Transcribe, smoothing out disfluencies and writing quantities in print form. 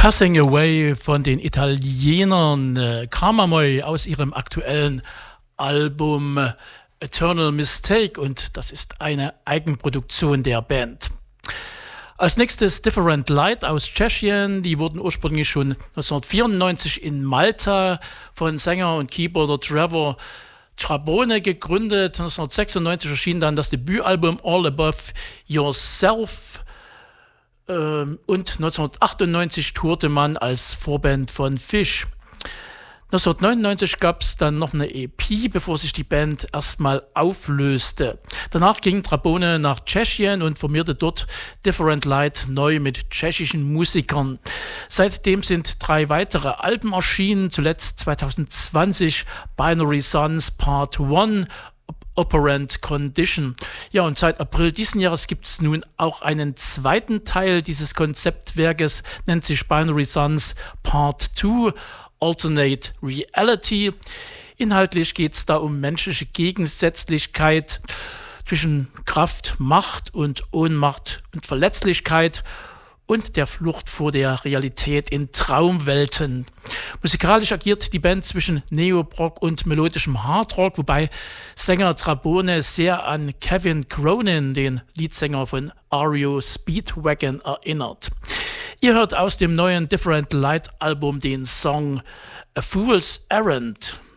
Passing Away von den Italienern Karmamoi aus ihrem aktuellen Album Eternal Mistake, und das ist eine Eigenproduktion der Band. Als nächstes Different Light aus Tschechien. Die wurden ursprünglich schon 1994 in Malta von Sänger und Keyboarder Trevor Trabone gegründet. 1996 erschien dann das Debütalbum All Above Yourself. Und 1998 tourte man als Vorband von Fish. 1999 gab es dann noch eine EP, bevor sich die Band erstmal auflöste. Danach ging Trabone nach Tschechien und formierte dort Different Light neu mit tschechischen Musikern. Seitdem sind 3 weitere Alben erschienen, zuletzt 2020 Binary Suns Part 1, Operant Condition. Ja, und seit April diesen Jahres gibt es nun auch einen zweiten Teil dieses Konzeptwerkes, nennt sich Binary Suns Part 2, Alternate Reality. Inhaltlich geht es da um menschliche Gegensätzlichkeit zwischen Kraft, Macht und Ohnmacht und Verletzlichkeit und der Flucht vor der Realität in Traumwelten. Musikalisch agiert die Band zwischen Neoprog und melodischem Hardrock, wobei Sänger Trabone sehr an Kevin Cronin, den Leadsänger von REO Speedwagon, erinnert. Ihr hört aus dem neuen Different Light Album den Song A Fool's Errand.